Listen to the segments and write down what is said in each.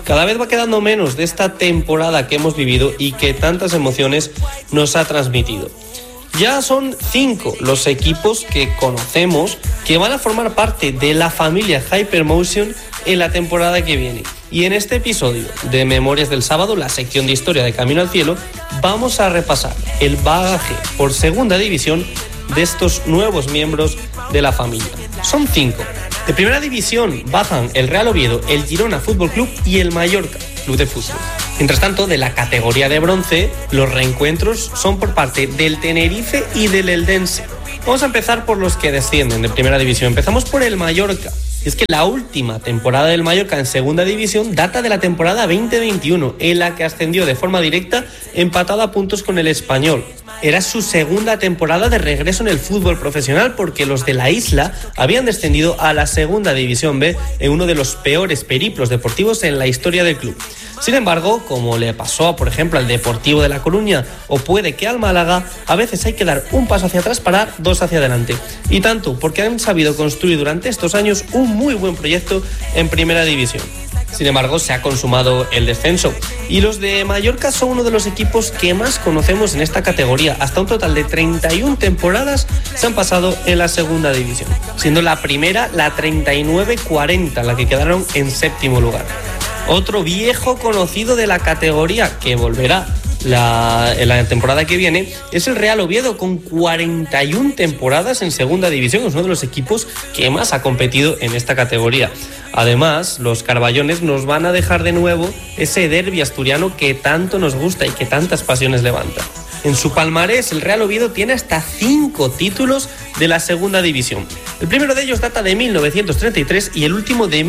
Cada vez va quedando menos de esta temporada que hemos vivido y que tantas emociones nos ha transmitido. Ya son 5 los equipos que conocemos que van a formar parte de la familia Hypermotion en la temporada que viene. Y en este episodio de Memorias del Sábado, la sección de historia de Camino al Cielo, vamos a repasar el bagaje por segunda división de estos nuevos miembros de la familia. Son 5. De primera división bajan el Real Oviedo, el Girona Fútbol Club y el Mallorca Club de Fútbol. Mientras tanto, de la categoría de bronce, los reencuentros son por parte del Tenerife y del Eldense. Vamos a empezar por los que descienden de primera división. Empezamos por el Mallorca. Es que la última temporada del Mallorca en segunda división data de la temporada 2021, en la que ascendió de forma directa, empatado a puntos con el Español. Era su segunda temporada de regreso en el fútbol profesional, porque los de la isla habían descendido a la segunda división B en uno de los peores periplos deportivos en la historia del club. Sin embargo, como le pasó, por ejemplo, al Deportivo de La Coruña o puede que al Málaga, a veces hay que dar un paso hacia atrás para dar 2 hacia adelante. Y tanto porque han sabido construir durante estos años un muy buen proyecto en primera división. Sin embargo, se ha consumado el descenso y los de Mallorca son uno de los equipos que más conocemos en esta categoría. Hasta un total de 31 temporadas se han pasado en la segunda división, siendo la primera la 39-40, la que quedaron en séptimo lugar. Otro viejo conocido de la categoría que volverá en la temporada que viene es el Real Oviedo, con 41 temporadas en segunda división. Es uno de los equipos que más ha competido en esta categoría. Además, los carballones nos van a dejar de nuevo ese derbi asturiano que tanto nos gusta y que tantas pasiones levanta. En su palmarés, el Real Oviedo tiene hasta 5 títulos de la segunda división. El primero de ellos data de 1933 y el último de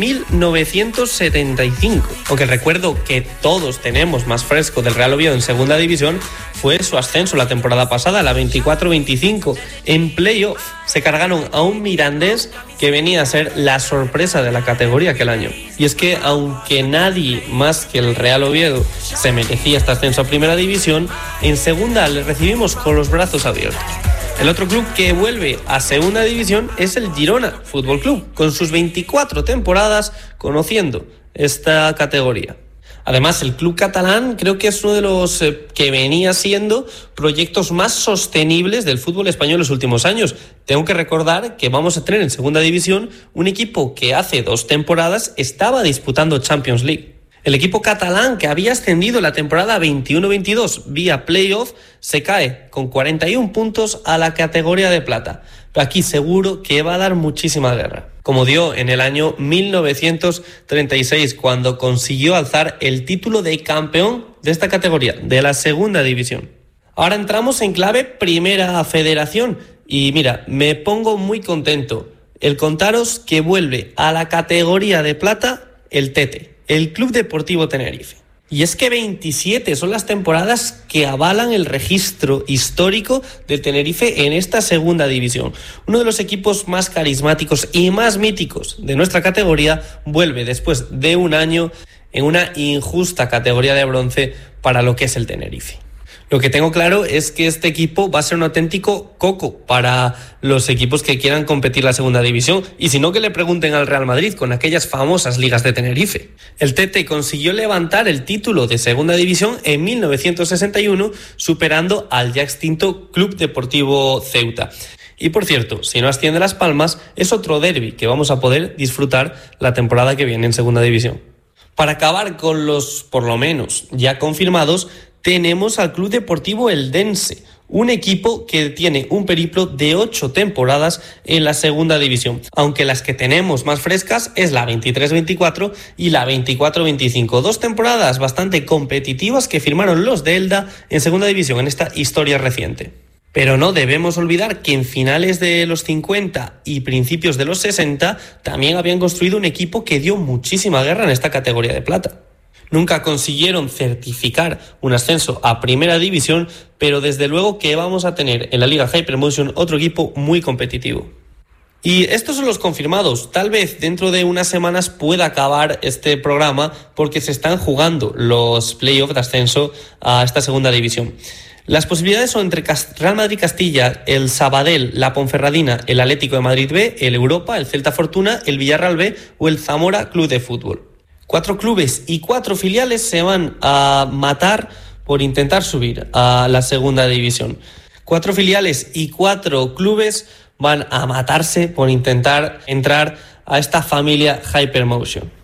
1975. Aunque recuerdo que todos tenemos más fresco del Real Oviedo en segunda división fue su ascenso la temporada pasada, la 24-25. En playoff se cargaron a un Mirandés que venía a ser la sorpresa de la categoría aquel año. Y es que, aunque nadie más que el Real Oviedo se merecía este ascenso a primera división, en segunda le recibimos con los brazos abiertos. El otro club que vuelve a segunda división es el Girona Fútbol Club, con sus 24 temporadas conociendo esta categoría. Además, el club catalán creo que es uno de los que venía siendo proyectos más sostenibles del fútbol español en los últimos años. Tengo que recordar que vamos a tener en segunda división un equipo que hace 2 temporadas estaba disputando Champions League. El equipo catalán, que había ascendido la temporada 21-22 vía playoff, se cae con 41 puntos a la categoría de plata. Pero aquí seguro que va a dar muchísima guerra, como dio en el año 1936, cuando consiguió alzar el título de campeón de esta categoría, de la segunda división. Ahora entramos en clave primera federación y mira, me pongo muy contento el contaros que vuelve a la categoría de plata el Tete, el Club Deportivo Tenerife. Y es que 27 son las temporadas que avalan el registro histórico de Tenerife en esta segunda división. Uno de los equipos más carismáticos y más míticos de nuestra categoría vuelve después de un año en una injusta categoría de bronce para lo que es el Tenerife. Lo que tengo claro es que este equipo va a ser un auténtico coco para los equipos que quieran competir la segunda división, y si no, que le pregunten al Real Madrid con aquellas famosas ligas de Tenerife. El Tete consiguió levantar el título de segunda división en 1961, superando al ya extinto Club Deportivo Ceuta. Y por cierto, si no asciende Las Palmas, es otro derbi que vamos a poder disfrutar la temporada que viene en segunda división. Para acabar con los, por lo menos, ya confirmados, tenemos al Club Deportivo Eldense, un equipo que tiene un periplo de 8 temporadas en la segunda división, aunque las que tenemos más frescas es la 23-24 y la 24-25, 2 temporadas bastante competitivas que firmaron los de Elda en segunda división en esta historia reciente. Pero no debemos olvidar que en finales de los 50 y principios de los 60 también habían construido un equipo que dio muchísima guerra en esta categoría de plata. Nunca consiguieron certificar un ascenso a primera división, pero desde luego que vamos a tener en la Liga Hypermotion otro equipo muy competitivo. Y estos son los confirmados. Tal vez dentro de unas semanas pueda acabar este programa porque se están jugando los playoffs de ascenso a esta segunda división. Las posibilidades son entre Real Madrid Castilla, el Sabadell, la Ponferradina, el Atlético de Madrid B, el Europa, el Celta Fortuna, el Villarreal B o el Zamora Club de Fútbol. 4 clubes y 4 filiales se van a matar por intentar subir a la segunda división. 4 filiales y 4 clubes van a matarse por intentar entrar a esta familia Hypermotion.